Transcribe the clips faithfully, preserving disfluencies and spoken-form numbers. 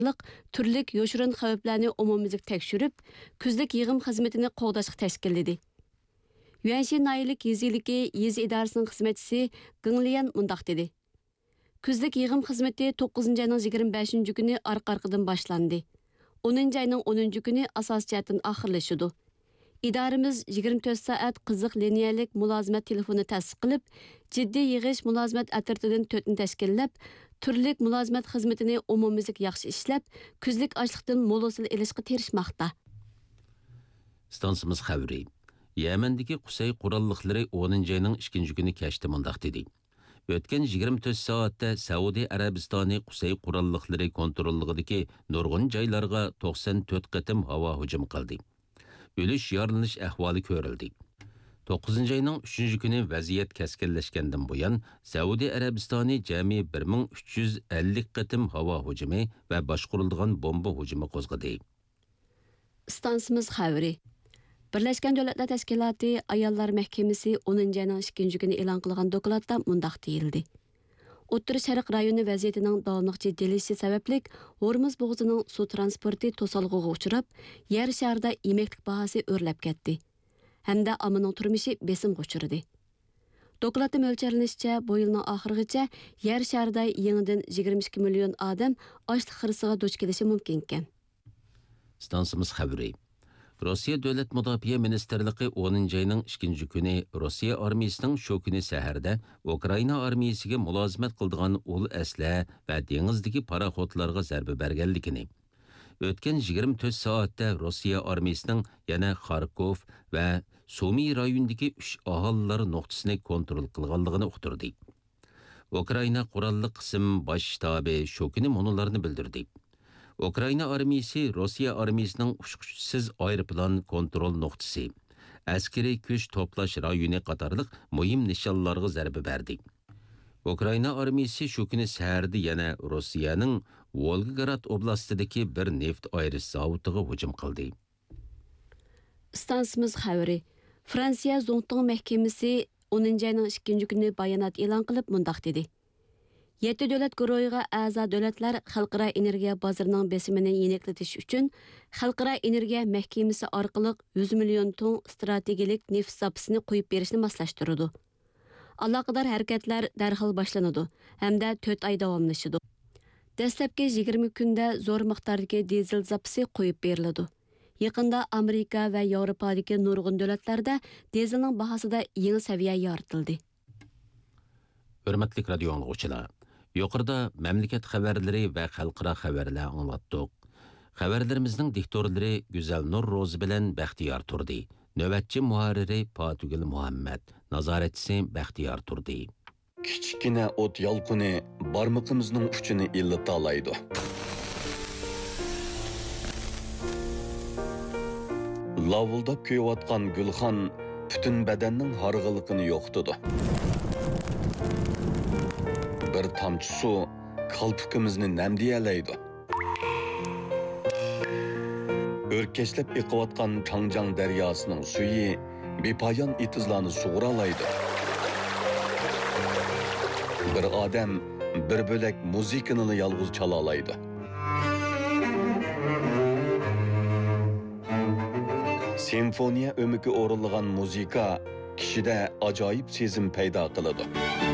türlük yoşurun xavflarni umumizlik tekşürüp, küzlük yığım xizmetini qoğdaşıq təşkilledi. Yuanxi Naylik Yeziliki Yezi İdarəsinin xizmetçisi Gıngliyan mundaq dedi. Küzlük yığım xizmeti to'qqizinchi ayning yigirma beshinchi günü arqa-arqadan başlandı. o'ninchi ayning o'ninchi günü asas jihatdan oxirlashidi. İdarimiz yigirma to'rt soat qiziq liniyalik mulozimat telefoni ta'sis qilib, jiddiy yig'ish mulozimat atritidan to'rtni tashkillab, turlik mulozimat xizmetini umumizlik yaxshi ishlab, kuzlik ochliqdan mo'l hosil olishga tirishmoqda. Stansimiz xabari. Yamandagi Qusay qurolliqlari o'ninchi ayning ikkinchi kuni kashda mundaq dedi. O'tgan yigirma to'rt soatda Saudiya Arabistoni Qusay qurolliqlari kontrolligidagi nurg'un joylarga to'qson to'rt qatim havo hujum qildi. O'lish yorilish ahvoli ko'rildi. to'qqizinchi ayning uchinchi kuni vaziyat keskinlashgandan buyon Saudiya Arabistoni jami bir ming uch yuz ellik qatim havo hujumi va boshqarilgan bomba hujumi qo'zg'adi. Stansimiz xabari. Birleşken Devletler Teşkilatı Ayollar Mahkemesi o'ninchi ayning ikkinchi kuni e'lon qilgan dokladda mundaq deyildi. O'rta Sharq rayoni vaziyatining davomli jiddiylashishi sababli Hormuz bo'g'zining suv transporti to'salg'iga uchrab, yer sharida yemeklik bahosi o'rlab ketdi. Hamda ommaning turmushi besimga uchradi. Dokladda mo'ljallanishicha, bu yilning oxirigacha yer sharida yangidan yigirma ikki million odam ochlik xirisiga duch kelishi mumkin ekan. Stansimiz xabari. Rossiya Davlat Mudofaa Ministerligi o'ninchi ayning ikkinchi kuni Rossiya armiyasining shu kuni saharda Ukraina armiyasiga mulozimat qildigan ul asla va dengizdagi paraxodlarga zarba berganligini. O'tgan yigirma to'rt soatda Rossiya armiyasining yana Kharkov va Sumy rayonidagi uch aholilar nuqtasini kontrol qilganligini uqtirdi. Ukraina qurolli qism bosh shtabi shu kuni munolarni bildirdi. Ukraina armiyasi Rossiya armiyasining uçquchisiz aeroplan kontrol nuqtasi, askeri kuch to'plash rayoni qatorliq muhim nishonlarga zarba berdi. Ukraina armiyasi shu kuni saharda yana Rossiyaning Volgograd oblastidagi bir neft ayirish zavodiga hujum qildi. Stansimiz xabari. Fransiya Zongtong mahkamasi o'ninchi ayning ikkinchi kuni bayonot e'lon qilib mundaq dedi. yetti davlat guruhiga a'zo davlatlar xalqaro energiya bozorining besimini yeniklatish uchun xalqaro energiya mahkamasi orqali yuz million ton strategik neft zapasini qo'yib berishni moslashtiradi. Aloqador harakatlar darhol boshlanadi hamda to'rt oy davomlashadi. Dastlabki yigirma kunda zo'r miqdordagi dizel zapasi qo'yib beriladi. Yaqinda Amerika va Yevropadagi nurg'un davlatlarda dizelning bahosida yangi saviya yoritildi. Hurmatli radio anglag'uvchilar, yuqorida mamlakat xabarlari va xalqaro xabarlar anglatdik. Xabarlarimizning diktorlari Güzel Nur Ro'zi bilan Baxtiyor turdi. Navbatchi muharriri Fatugul Muhammad, nazoratchisi Baxtiyor turdi. Kichkina o't yolqini barmoqimizning uchini illata oladi. Lavuldab kuyayotgan gulxon butun badanning harg'iliqini yo'qtidi. Bir tomchi suv qalpikimizni namdiyalaydi. O'rkashlab eqiyotgan Changjang daryosining suyi bepoyon itizlarni sug'uralaydi. Bir odam bir bo'lak muzikani yolg'iz chala oladi. Simfoniya o'miki o'rilgan muzika kishida ajoyib sezim paydo qiladi.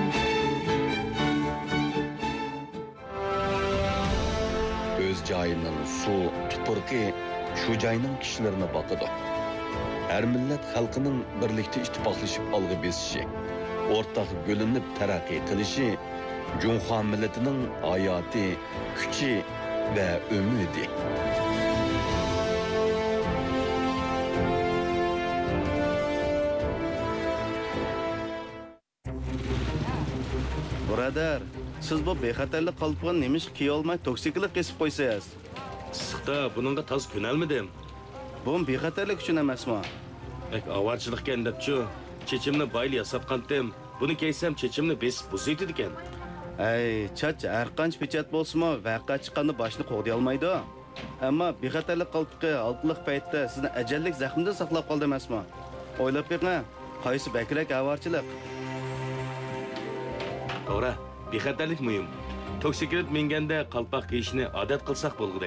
Öz joyining suv, tuproqi shu joyning kishilarini boqadi. Har millat xalqining birlikda ittifoqlashib olg'i besishi, o'rtaq bo'linib taraqqiy qilishi Junxon millatining hayoti, kuchi va umidi. Birodar, siz bu bexatarlik qalpini nemish kiy olmay toksiklik kesib qo'ysangiz. Issiqda buningga toz ko'nalmidim. Bu bexatarlik uchun emasmi? Ek avarchilikka debchi, chechimni bayli yasatqandim. Buni keysam chechimni besib buzaydi ekan. Ay, chach har qancha pechat bo'lsa-mo, vaqa chiqqanda boshni qo'g'day olmaydi. Ammo bexatarlik qalpqi altliq paytda sizni ajallik zaxmdan saqlab qoldi emasmi? O'ylab beqing, qaysi bakrak avarchilik? To'g'ri, bexatarlik muhim. Toksiklet mingende qalpaq kiyishni odat qilsaq bo'lg'uday.